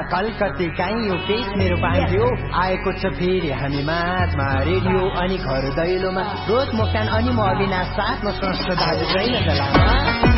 कलकत्ती काहीँ यो केस मेरो बाँध्यो आएको छ फेरि हामी माझमा रेडियो अनि घर दैलोमा रोज मोक्तान अनि म अविनाश साथमा संस्था दाजु छैन जलामा